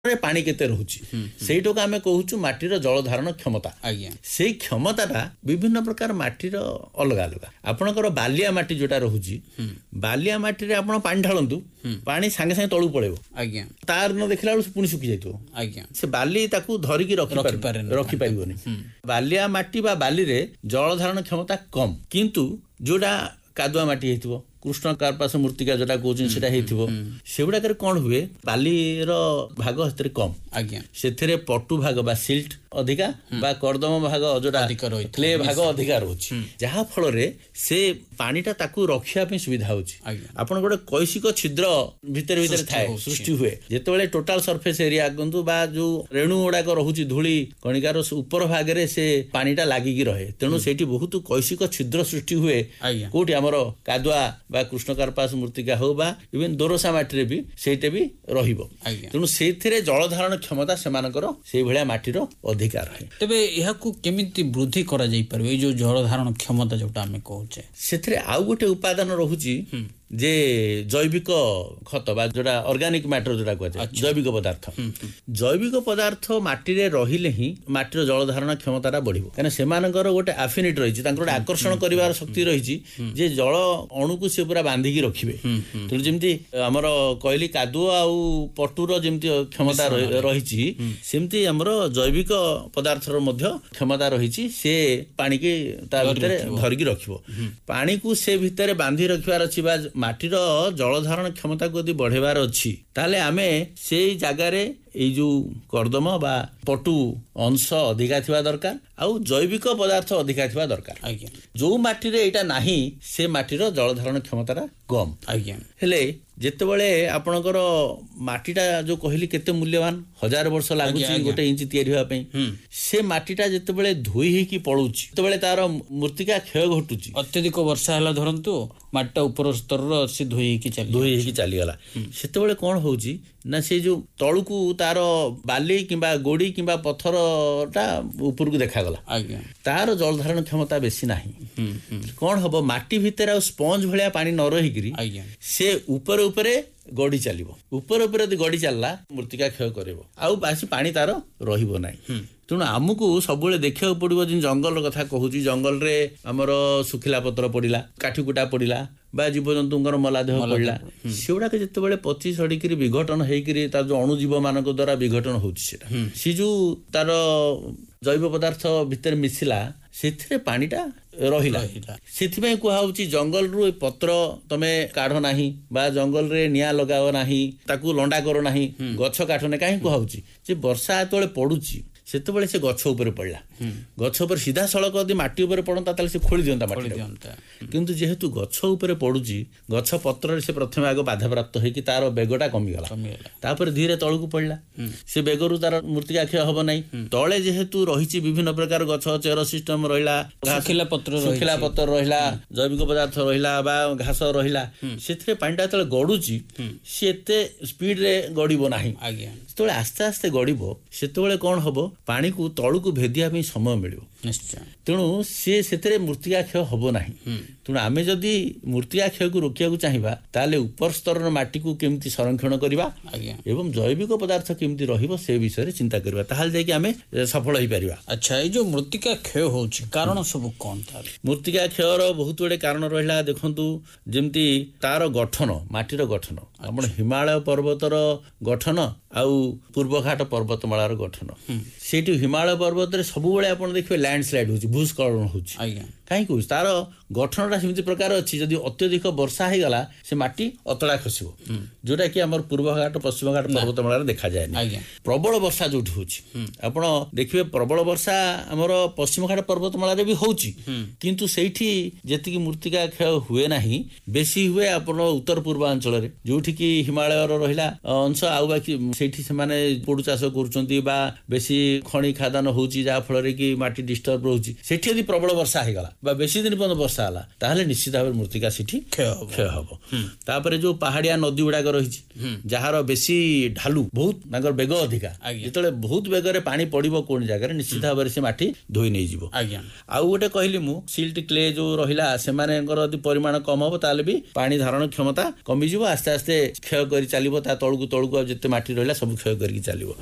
पानी केते रहुची सेइटो का आमे कहूछु माटीर जल धारण क्षमता सेई क्षमताटा विभिन्न प्रकार माटीर अलगा अलगा आपणकर बालिया माटी जोटा रहुची बालिया माटी रे आपण पानी ढालंतु पानी संगे संगे तळु पळेबो तार न देखला पुणी सुखी जाइतो से बाली ताकू धरिकी रखी पाइबोनी बालिया माटी बा बाली रे जल धारण क्षमता कम किंतु जोटा कादुआ माटी हेतिबो कृष्ण कार्पास मूर्तिका जोटा कहउछन सेटा हेतिबो सेगुडा कर कोन हुए बाली रो भाग हतरे कम सेथरे पटु भाग बा सिल्ट अधिका बा कर्दम भाग जोटा अधिक रही क्ले भाग अधिका रहउछि जहा फल रे से पानीटा ताकू रखिया पे सुविधा होछि आपण गोटे कैसिक छिद्र भीतर भीतर थाए सृष्टि हुए जेतेबेले टोटल सरफेस एरिया गंतु बा जो रेणु गुडा को रहउछि धूली कणिकार ऊपर भाग रे से पानीटा लागि की रहे तेनु सेठी बहुत कैसिक छिद्र सृष्टि हुए कोठी हमरो कादुआ बा कृष्ण कार्पास मूर्तिका हो बा इवन दोरसा माटी भी सेटे भी रहिबो तेनु सेथिरे जल धारण क्षमता सेमानकर सेई भलिया माटीर अधिकार है तबे यहा को केमिति वृद्धि करा जाई परबे जो जल धारण क्षमता जोटा हमें कहूचे सेथिरे आउ गोटे उपादान रहुची जे जैविक खत बा जोटा ऑर्गेनिक मैटर जोटा कहै जैविक पदार्थ माटी रे रहिले ही माटीर जल धारण क्षमताटा बढ़िबो काना सेमानकर गोटे एफिनिटी रहिछि तांकर आकर्षण करिवार शक्ति रहिछि जे जल अणु को से पूरा बांधी की रखिबे त जेमति हमर कहली कादुओ आ पटुर जेमति क्षमता रहिछि सेमति हमर जैविक पदार्थर मध्य क्षमता रहिछि से पानी के ता भीतर धरि की रखिबो पानी को से भीतर बांधी रखिवार अछि बा माटीर जल धारण क्षमता को यदि बढ़ेबार अछि ताले आमे सेई जागा रे ए जो कर्दम बा पटु अंश अधिका थिबा दरकार आउ जैविक पदार्थ अधिका थिबा दरकार जो माटी रे एटा नाही से माटीर जल धारण क्षमताटा कम हेले जेतेबेले आपणकर माटीटा जो कहली केते मूल्यवान 1000 वर्ष लागुची गोटे इंच तयारी होआ पई से माटीटा जेतेबेले धोई हे की पळुची तेबेले तार मूर्तिका क्षय घटुची अत्यधिक वर्षा हला धरंतु माटीटा ऊपर स्तर रो से धोई हे की चली गला सेतेबेले कोन होउची ना से जो तळुकू तार बाली किंबा गोड़ी किंबा पत्थरटा ऊपर को देखा गला तार जल धारण क्षमता बेसी नाही कोन हबो माटी भीतर आ स्पंज भलिया पानी न रही करी से ऊपर ऊपरे गड़ी चलिबो ऊपर ऊपर यदि गड़ी चलला मूर्तिका क्षय करबो आउ बासी पानी तार रहिबो नाही तेणु आमको सब देखा पड़ो जिन जंगल कथा कहूँ जंगल रे आमर सुखिला पत्र पड़ा काठीकुटा पड़ा बा जीवजंतुर मला देह पड़ा से गुड़ाक जिते पची सड़क विघटन होकर जो अणुजीव मान द्वारा विघटन होती जो तार जैव पदार्थ भितर मिसिला से पानीटा रहिला से कहुची जंगल रु पत्र तमे काढ़ नाही बा जंगल रे निया लगाओ नाही ताकू लंडा करो नाही गछ काठने कहीं कहुची जे वर्षा जो पड़ुची सेतेबेले से गछ ऊपर पड़ला गछ ऊपर सीधा सड़क यदि माटी ऊपर पड़ता ताले से खोली दियंता माटी किंतु जेहेतु गछ ऊपर पड़ुची गछ पत्र से प्रथम आग बाधा प्राप्त होई तार बेगटा कमी गला तापर धीरे तळकु पड़ला से बेगरु तार मूर्तिका क्षय हबो नाही तळे जेहेतु रहिची विभिन्न प्रकार गछ चेर सिस्टम रहिला सुखिला पत्र रहिला जैविक पदार्थ रहिला बा घास रहिला सेथरे पानीटा तळे गडुची से एते स्पीड रे गडिबो नाही तळे आस्ते आस्ते गडिबो सेतेबेले कोन हबो पानी को तळु को भेदिया में समय मिलियो निश्चय तेणु सी से मूर्तिका क्षय हम ना तेणु आम जदि मूर्तिका क्षय को रोकिया चाहिए ताले ऊपर स्तर माटी को केमती संरक्षण करवा एवं जैविक पदार्थ केमती रहिबो से विषय चिंता करवा ताहाल जाय कि आमे सफल होई परिबा। अच्छा ये जो मूर्तिका क्षय होउची कारण सब कोन था मूर्तिका क्षय रो बहुत बड़े कारण रहिला देखंतु जेमती तार गठन माटीर गठन आपण हिमालय पर्वतर गठन आउ पूर्वघाट पर्वतमालार गठन सेठी हिमालय पर्वत रे सब बेले आपण देखिबे लैंडस्लाइड होची भूस्खलन होची कहीं कहूँ तार गठनटा सेमती प्रकार अच्छी जदि अत्यधिक वर्षा हो गला से माटी अतड़ा खसब जोटा कि आम पूर्वघाट पश्चिम घाट पर्वतमाला देखा जाए प्रबल वर्षा जो आपड़ देखिए प्रबल वर्षा आमर पश्चिम घाट पर्वतमाला भी होची किंतु सेठी जेतिकी मूर्तिका क्षय हुए नाही बेसी हुए आपण उत्तर पूर्वांचल रे जोठी कि हिमालय रहिला अंश आउ बाकी सेठी से माने पोडु चाष करूचंती बा बेसी खणी खादान होची जा फल रे कि माटी डिस्टर्ब रहउची सेठी यदि प्रबल वर्षा हो गला ବା ବେଶୀ ଦିନ ପର୍ଯ୍ୟନ୍ତ ବର୍ଷା ହେଲା ତାହେଲେ ନିଶ୍ଚିତ ଭାବରେ ମୃତ୍ତିକା ସେଠି କ୍ଷୟ ହବ। ତାପରେ ଯୋଉ ପାହାଡିଆ ନଦୀ ଗୁଡାକ ରହିଛି ଯାହାର ବେଶୀ ଢାଲୁ ବହୁତ ତାଙ୍କର ବେଗ ଅଧିକା, ଯେତେବେଳେ ବହୁତ ବେଗରେ ପାଣି ପଡିବ କୋଣ ଜାଗାରେ ନିଶ୍ଚିତ ଭାବରେ ସେ ମାଟି ଧୋଇ ନେଇଯିବ। ଆଉ ଗୋଟେ କହିଲି ମୁଁ ସିଲ୍ଟ କ୍ଲେ ଯୋଉ ରହିଲା ସେମାନଙ୍କର ଯଦି ପରିମାଣ କମ ହବ ତାହେଲେ ବି ପାଣି ଧାରଣ କ୍ଷମତା କମିଯିବ, ଆସ୍ତେ ଆସ୍ତେ କ୍ଷୟ କରି ଚାଲିବ, ତା ତଳକୁ ତଳକୁ ଆଉ ଯେତେ ମାଟି ରହିଲା ସବୁ କ୍ଷୟ କରିକି ଚାଲିବ।